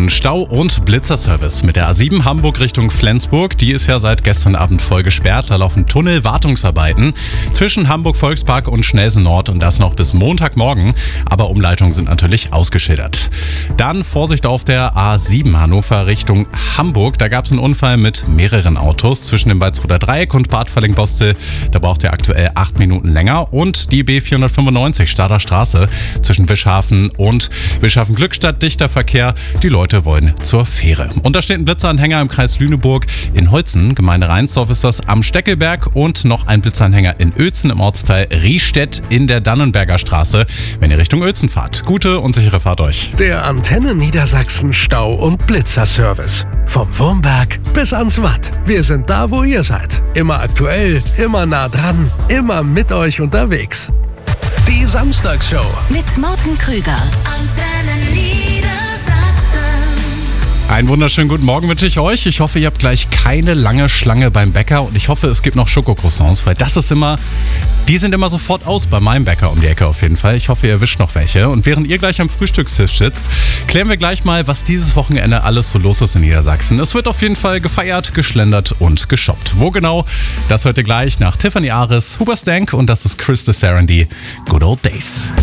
Sachsen Stau- und Blitzerservice mit der A7 Hamburg Richtung Flensburg. Die ist ja seit gestern Abend voll gesperrt. Da laufen Tunnelwartungsarbeiten zwischen Hamburg-Volkspark und Schnelsen Nord und das noch bis Montagmorgen. Aber Umleitungen sind natürlich ausgeschildert. Dann Vorsicht auf der A7 Hannover Richtung Hamburg. Da gab es einen Unfall mit mehreren Autos zwischen dem Walsroder Dreieck und Bad Falling-Bostel. Da braucht ihr aktuell 8 Minuten länger. Und die B495 Stader Straße zwischen Wischhafen und Wischhafen-Glückstadt. Dichter Verkehr. Die Leute wollen zur Fähre. Und da steht ein Blitzeranhänger im Kreis Lüneburg. In Holzen, Gemeinde Reinsdorf, ist das am Steckelberg. Und noch ein Blitzeranhänger in Uelzen im Ortsteil Riestedt in der Dannenberger Straße, wenn ihr Richtung Uelzen fahrt. Gute und sichere Fahrt euch. Der Antenne Niedersachsen Stau- und Blitzerservice. Vom Wurmberg bis ans Watt. Wir sind da, wo ihr seid. Immer aktuell, immer nah dran, immer mit euch unterwegs. Die Samstagsshow mit Morten Krüger. Antenne Niedersachsen. Einen wunderschönen guten Morgen wünsche ich euch. Ich hoffe, ihr habt gleich keine lange Schlange beim Bäcker und ich hoffe, es gibt noch Schokocroissants, weil die sind immer sofort aus bei meinem Bäcker um die Ecke auf jeden Fall. Ich hoffe, ihr erwischt noch welche. Und während ihr gleich am Frühstückstisch sitzt, klären wir gleich mal, was dieses Wochenende alles so los ist in Niedersachsen. Es wird auf jeden Fall gefeiert, geschlendert und geshoppt. Wo genau? Das hört ihr gleich nach Tiffany Aris, Huber Stank und das ist Chris de Sarandie. Good Old Days.